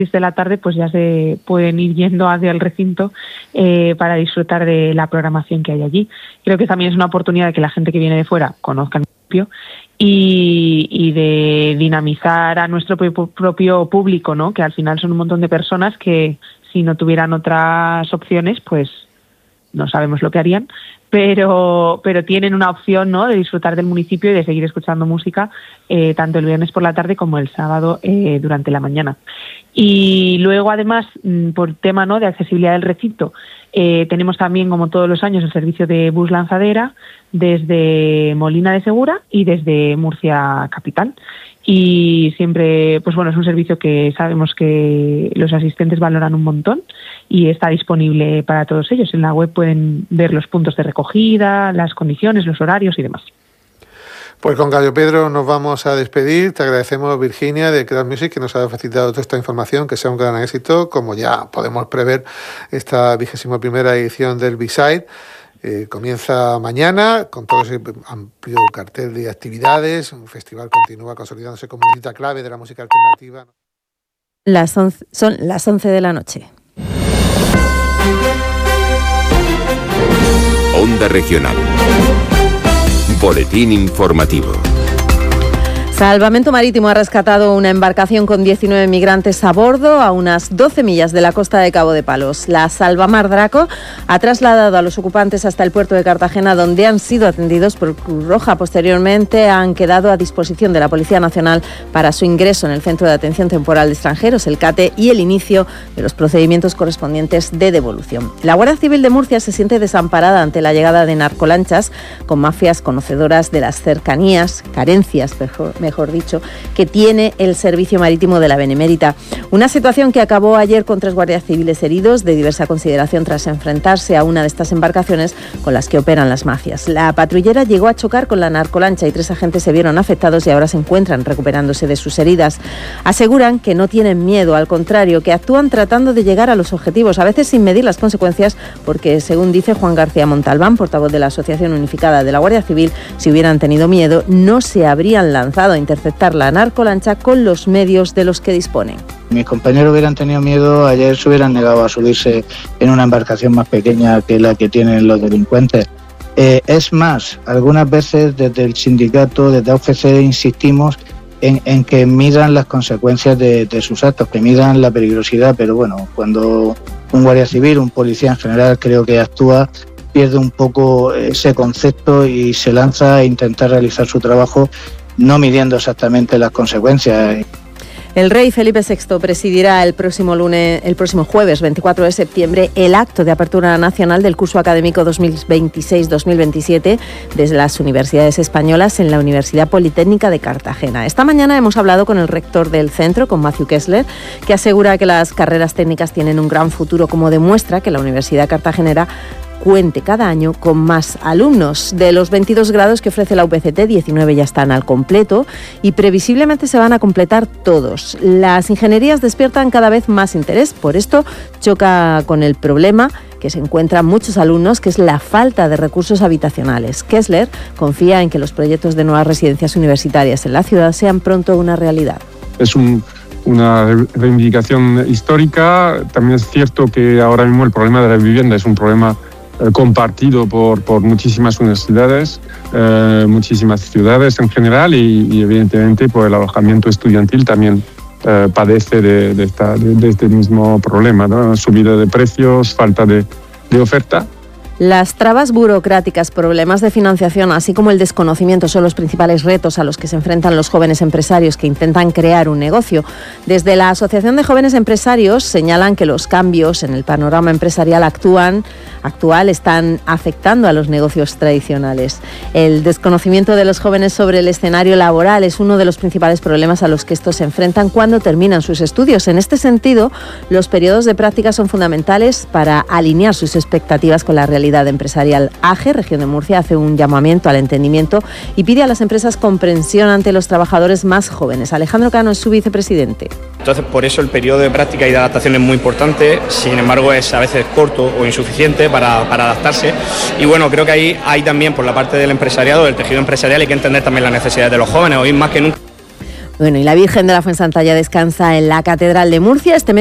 de la tarde pues ya se pueden ir yendo hacia el recinto para disfrutar de la programación que hay allí. Creo que también es una oportunidad de que la gente que viene de fuera conozca el municipio y de dinamizar a nuestro propio público, ¿no? Que al final son un montón de personas que si no tuvieran otras opciones pues no sabemos lo que harían, pero tienen una opción, ¿no?, de disfrutar del municipio y de seguir escuchando música tanto el viernes por la tarde como el sábado durante la mañana. Y luego, además, por tema, ¿no?, de accesibilidad del recinto, tenemos también, como todos los años, el servicio de bus lanzadera desde Molina de Segura y desde Murcia Capital. Y siempre, pues bueno, es un servicio que sabemos que los asistentes valoran un montón y está disponible para todos ellos. En la web pueden ver los puntos de recogida, las condiciones, los horarios y demás. Pues con Cayo Pedro nos vamos a despedir. Te agradecemos, Virginia, de Create Music, que nos ha facilitado toda esta información, que sea un gran éxito. Como ya podemos prever, esta 21ª edición del B-Side comienza mañana con todo ese amplio cartel de actividades. Un festival continúa consolidándose como una cita clave de la música alternativa. Son las 11 de la noche. Onda Regional. Boletín informativo. Salvamento Marítimo ha rescatado una embarcación con 19 migrantes a bordo a unas 12 millas de la costa de Cabo de Palos. La Salvamar Draco ha trasladado a los ocupantes hasta el puerto de Cartagena, donde han sido atendidos por Cruz Roja. Posteriormente han quedado a disposición de la Policía Nacional para su ingreso en el Centro de Atención Temporal de Extranjeros, el CATE, y el inicio de los procedimientos correspondientes de devolución. La Guardia Civil de Murcia se siente desamparada ante la llegada de narcolanchas con mafias conocedoras de las cercanías, carencias, mejor dicho, que tiene el Servicio Marítimo de la Benemérita. Una situación que acabó ayer con 3 guardias civiles heridos de diversa consideración tras enfrentarse a una de estas embarcaciones con las que operan las mafias. La patrullera llegó a chocar con la narcolancha y 3 agentes se vieron afectados y ahora se encuentran recuperándose de sus heridas. Aseguran que no tienen miedo, al contrario, que actúan tratando de llegar a los objetivos, a veces sin medir las consecuencias, porque, según dice Juan García Montalbán, portavoz de la Asociación Unificada de la Guardia Civil, si hubieran tenido miedo, no se habrían lanzado a interceptar la narcolancha con los medios de los que disponen. Mis compañeros hubieran tenido miedo, ayer se hubieran negado a subirse en una embarcación más pequeña que la que tienen los delincuentes. Es más, algunas veces desde el sindicato, desde AUFC, insistimos en que midan las consecuencias de sus actos, que midan la peligrosidad, pero bueno, cuando un guardia civil, un policía en general, creo que actúa, pierde un poco ese concepto y se lanza a intentar realizar su trabajo no midiendo exactamente las consecuencias. El rey Felipe VI presidirá el próximo jueves 24 de septiembre el acto de apertura nacional del curso académico 2026-2027 desde las universidades españolas en la Universidad Politécnica de Cartagena. Esta mañana hemos hablado con el rector del centro, con Matthew Kessler, que asegura que las carreras técnicas tienen un gran futuro, como demuestra que la Universidad Cartagenera cuente cada año con más alumnos. De los 22 grados que ofrece la UPCT, 19 ya están al completo y previsiblemente se van a completar todos. Las ingenierías despiertan cada vez más interés, por esto choca con el problema que se encuentran muchos alumnos, que es la falta de recursos habitacionales. Kessler confía en que los proyectos de nuevas residencias universitarias en la ciudad sean pronto una realidad. Es una reivindicación histórica. También es cierto que ahora mismo el problema de la vivienda es un problema compartido por muchísimas universidades, muchísimas ciudades en general y evidentemente por el alojamiento estudiantil también padece de este mismo problema, ¿no? Subida de precios, falta de oferta. Las trabas burocráticas, problemas de financiación, así como el desconocimiento son los principales retos a los que se enfrentan los jóvenes empresarios que intentan crear un negocio. Desde la Asociación de Jóvenes Empresarios señalan que los cambios en el panorama empresarial actual están afectando a los negocios tradicionales. El desconocimiento de los jóvenes sobre el escenario laboral es uno de los principales problemas a los que estos se enfrentan cuando terminan sus estudios. En este sentido, los periodos de práctica son fundamentales para alinear sus expectativas con la realidad empresarial. AGE, Región de Murcia, hace un llamamiento al entendimiento y pide a las empresas comprensión ante los trabajadores más jóvenes. Alejandro Cano es su vicepresidente. Entonces, por eso el periodo de práctica y de adaptación es muy importante, sin embargo es a veces corto o insuficiente para adaptarse. Y bueno, creo que ahí hay también por la parte del empresariado, del tejido empresarial, hay que entender también las necesidades de los jóvenes, hoy más que nunca. Bueno, y la Virgen de la Fuensanta ya descansa en la Catedral de Murcia. Este